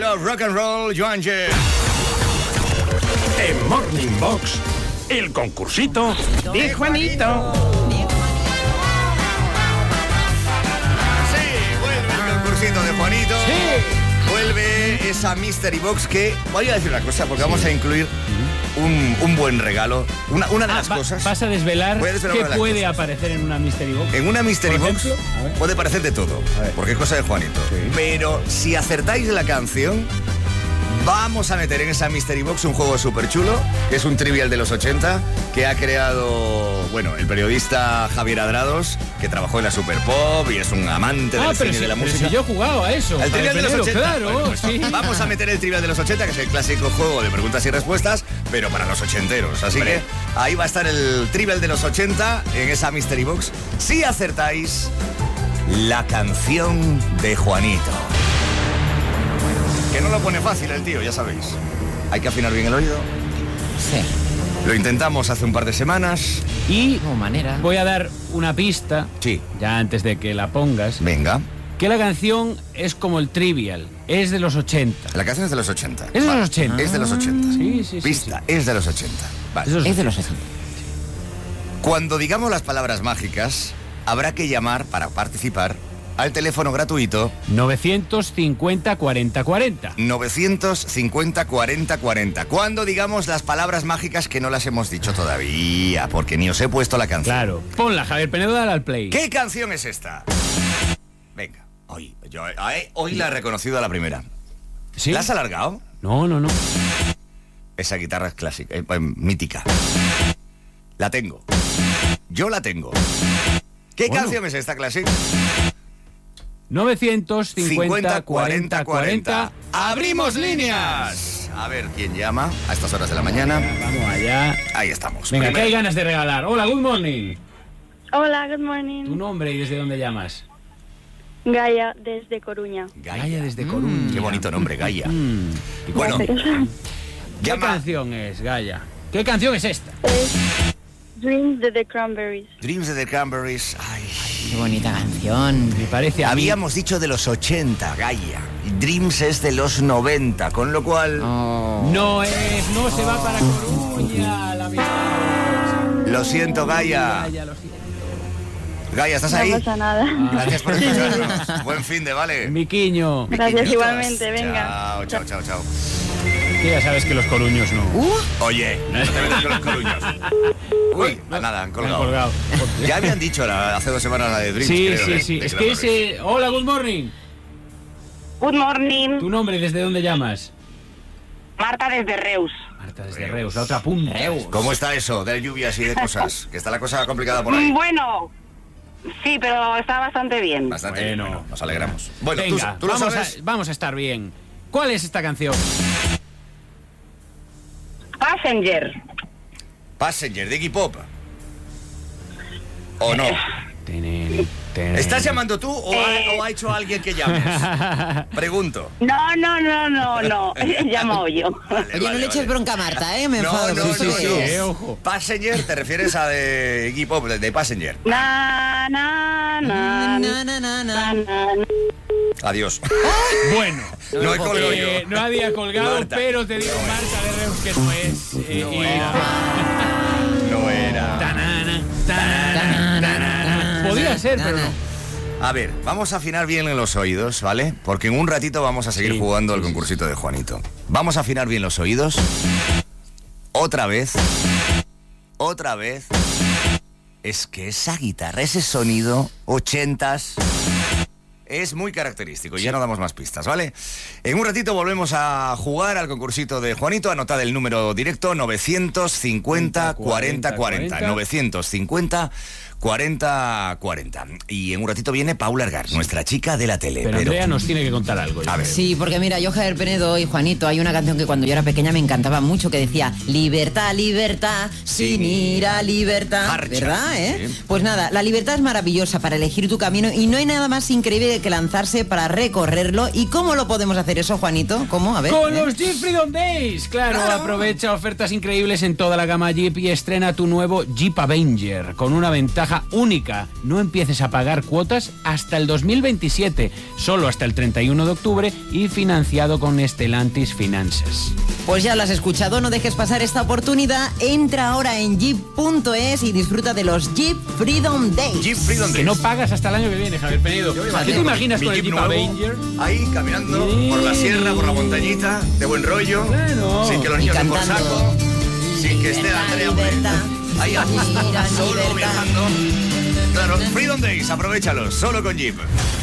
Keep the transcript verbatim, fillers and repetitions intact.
of rock and roll, Joanje. En Morning Box, el concursito de Juanito. Sí, vuelve el concursito de Juanito. Sí. Vuelve esa Mystery Box que... Voy a decir una cosa, porque vamos a incluir un, un buen regalo. Una, una de Ah, las va- cosas... Vas a desvelar Voy a desvelar qué una de las puede cosas. aparecer en una Mystery Box. En una Mystery Por Box ejemplo, a ver. puede parecer de todo, A ver. porque es cosa de Juanito. Sí. Pero si acertáis la canción, vamos a meter en esa Mystery Box un juego súper chulo, que es un trivial de los ochenta, que ha creado, bueno, el periodista Javier Adrados, que trabajó en la Super Pop y es un amante Ah, del pero cine y si, de la pero música. si yo he jugado a eso. El trivial de los Pero, ochenta. Claro, Bueno, pues sí. vamos a meter el trivial de los ochenta, que es el clásico juego de preguntas y respuestas, pero para los ochenteros. Así Hombre. que ahí va a estar el trivial de los ochenta en esa Mystery Box. Si acertáis la canción de Juanito. Que no lo pone fácil el tío, ya sabéis. Hay que afinar bien el oído. Sí. Lo intentamos hace un par de semanas. Y Como manera. voy a dar una pista, Sí. ya antes de que la pongas, Venga. que la canción es como el trivial, es de los ochenta. La canción es de los ochenta. Es de los ochenta. Es de los ochenta. Sí, sí, sí, Pista, es de los ochenta. Vale. Eso es- Es de los sesenta. Cuando digamos las palabras mágicas, habrá que llamar para participar al teléfono gratuito novecientos cincuenta cuarenta cuarenta. novecientos cincuenta cuarenta cuarenta. Cuando digamos las palabras mágicas que no las hemos dicho todavía, porque ni os he puesto la canción. Claro. Ponla, Javier Penedo, dale al play. ¿Qué canción es esta? Venga, hoy, yo, eh, hoy la he reconocido a la primera. ¿Sí? ¿La has alargado? No, no, no. Esa guitarra es clásica, eh, eh, mítica. La tengo. Yo la tengo. ¿Qué Bueno. canción es esta, Classic? novecientos cincuenta cuarenta cuarenta. ¡Abrimos líneas! A ver quién llama a estas horas de la mañana. Vamos allá. Ahí estamos. Venga, ¿qué Primero. hay ganas de regalar? Hola, good morning. Hola, good ¿Tu morning. nombre y desde dónde llamas? Gaia, desde Coruña. Gaia. desde Coruña. Qué bonito nombre, Gaia. Mm. Y bueno, Gracias. ¿Qué llama canción es, Gaia? ¿Qué canción es esta? Es Dreams de The Cranberries. Dreams de the Cranberries. Ay. Qué bonita canción. Me parece a mí... Habíamos dicho de los ochenta, Gaia. Y Dreams es de los noventa, con lo cual... Oh. No es, no se va para Coruña, la mitad. Lo siento, Gaia. Gaia, lo siento. Gaia, ¿estás No ahí? pasa nada. Gracias por escucharnos. Buen fin de, ¿vale? Miquiño, Gracias Piquiñutos. igualmente, venga. Chao, chao, chao, chao. que ya sabes que los coruños no. Oye, no te metas con los coruños. Uy, nada, han Me han colgado. colgado. Ya habían dicho la- hace dos semanas la de Dreams. Sí, creo, sí, ¿eh? sí. De Es que Cranberries. ese... Hola, good morning. Good morning, ¿Tu nombre y desde dónde llamas? Marta desde Reus. Marta, desde Reus, la otra punta. ¿Cómo está eso de lluvias y de cosas? Que está la cosa complicada por Mm, ahí. Bueno, sí, pero está bastante bien. Bastante Bueno. bien, bueno, nos alegramos. Bueno, tú- Venga, tú, lo vamos, sabes. a, vamos a estar bien. ¿Cuál es esta canción? Passenger. Passenger de Iggy Pop. ¿O no? Tenere, tenere. ¿Estás llamando tú o ha, o ha hecho alguien que llames? Pregunto. No, no, no, no, no. Llamo yo. Vale, Oye, no vale, le eches vale. bronca a Marta, ¿eh? Me No, enfado. no, porque no, esto no. es- eh, ojo. Passenger te refieres a de Iggy Pop, de, de Passenger. Na, na, na, Na, na, na, na, na. na. Adiós. Bueno, No he colgado eh, yo. no había colgado, Marta. pero te digo, Marta de Reus, que no es. eh, No y- era. No era. Tanana, tanana, tanana. Podría ser, pero no. A ver, vamos a afinar bien en los oídos, ¿vale? Porque en un ratito vamos a seguir Sí, jugando sí, al sí, concursito de Juanito. Vamos a afinar bien los oídos. Otra vez. Otra vez. Es que esa guitarra, ese sonido, ochentas, es muy característico. Ya no damos más pistas, ¿vale? En un ratito volvemos a jugar al concursito de Juanito. Anotad el número directo novecientos cincuenta cuarenta cuarenta. novecientos cincuenta cuarenta cuarenta. Y en un ratito viene Paula Ergar, nuestra chica de la tele. Pero Andrea nos tiene que contar algo. yo A ver. creo. Sí, porque mira, yo, Javier Penedo y Juanito, hay una canción que cuando yo era pequeña me encantaba mucho, que decía libertad, libertad, sin ir a libertad, Harcha, ¿verdad? Eh? sí. Pues nada, la libertad es maravillosa para elegir tu camino y no hay nada más increíble tiene que lanzarse para recorrerlo. ¿Y cómo lo podemos hacer eso, Juanito? ¿Cómo? A ver. Con ¿eh? los Jeep Freedom Days, claro, claro. Aprovecha ofertas increíbles en toda la gama Jeep y estrena tu nuevo Jeep Avenger con una ventaja única. No empieces a pagar cuotas hasta el dos mil veintisiete, solo hasta el treinta y uno de octubre y financiado con Stellantis Finances. Pues ya lo has escuchado, no dejes pasar esta oportunidad. Entra ahora en jeep punto es y disfruta de los Jeep Freedom Days. Jeep Freedom Days. Que no pagas hasta el año que viene, Javier Penedo. ¿Qué te imaginas con el Jeep Avenger? Ahí caminando sí. por la sierra, por la montañita, de buen rollo, bueno. sin que los niños den por saco, sin que esté Andrea ahí solo viajando. Claro, Freedom Days, aprovechalos, solo con Jeep.